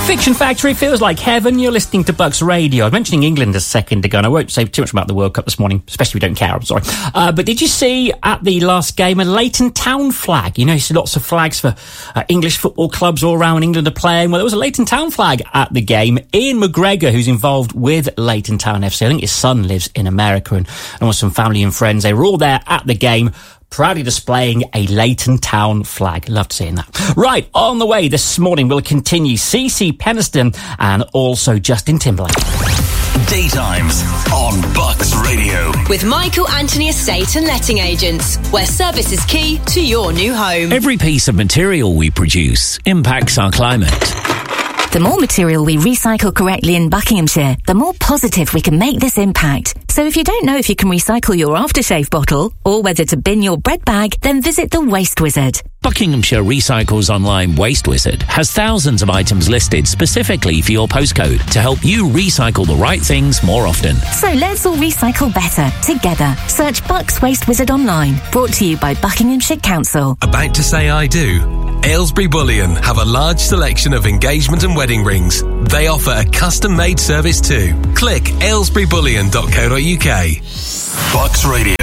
Fiction Factory feels like heaven. You're listening to Bucks Radio. I was mentioning England a second ago, and I won't say too much about the World Cup this morning, especially if we don't care, I'm sorry. But did you see at the last game a Leighton Town flag? You know, you see lots of flags for English football clubs all around England are playing. Well, there was a Leighton Town flag at the game. Ian McGregor, who's involved with Leighton Town FC, I think his son lives in America, and with some family and friends, they were all there at the game, proudly displaying a Leighton Town flag. Loved seeing that. Right, on the way this morning, we'll continue CeCe Peniston and also Justin Timberlake. Daytimes on Bucks Radio. With Michael Anthony Estate and Letting Agents, where service is key to your new home. Every piece of material we produce impacts our climate. The more material we recycle correctly in Buckinghamshire, the more positive we can make this impact. So if you don't know if you can recycle your aftershave bottle or whether to bin your bread bag, then visit the Waste Wizard. Buckinghamshire Recycles Online Waste Wizard has thousands of items listed specifically for your postcode to help you recycle the right things more often. So let's all recycle better together. Search Bucks Waste Wizard online. Brought to you by Buckinghamshire Council. About to say I do? Aylesbury Bullion have a large selection of engagement and wedding rings. They offer a custom-made service too. Click aylesburybullion.co.uk. Bucks Radio.